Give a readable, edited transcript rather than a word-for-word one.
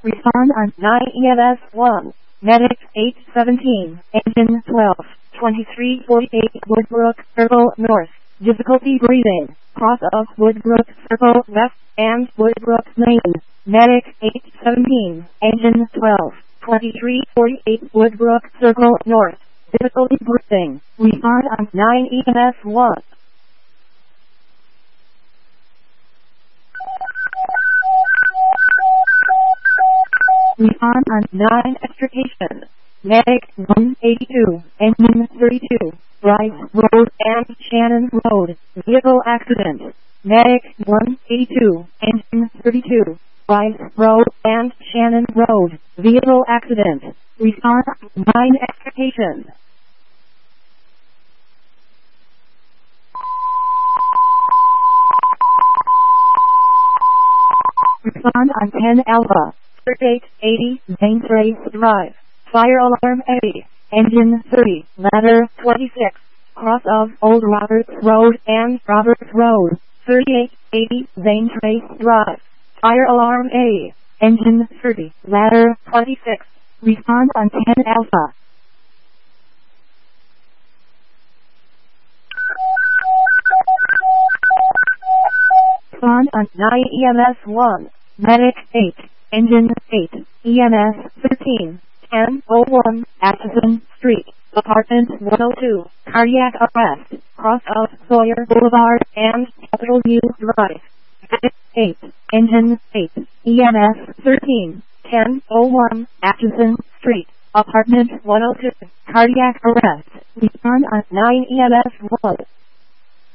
Respond on 9 EMS 1. Medic 817. Engine 12. 2348 Woodbrook Circle North. Difficulty breathing. Cross of Woodbrook Circle West and Woodbrook Lane. Medic 817. Engine 12. 2348 Woodbrook Circle North. Difficulty breathing. Respond on 9 EMS 1. Respond on 9 extrication. Medic 182, Engine 32, Bryce Road and Shannon Road, vehicle accident. Medic 182, Engine 32, Bryce Road and Shannon Road, vehicle accident. Respond on 9 extrication. Respond on 10 Alpha. 3880 Main Trace Drive. Fire alarm A. Engine 30. Ladder 26. Cross of Old Roberts Road and Roberts Road. 3880 Main Trace Drive. Fire alarm A. Engine 30. Ladder 26. Respond on 10 Alpha. Respond on 9 EMS 1. Medic 8. Engine 8, EMS 13, 1001, Atchison Street, Apartment 102, cardiac arrest, cross of Sawyer Boulevard and Capitol U Drive. 8, Engine 8, EMS 13, 1001, Atchison Street, Apartment 102, cardiac arrest. Respond on 9 EMS 1.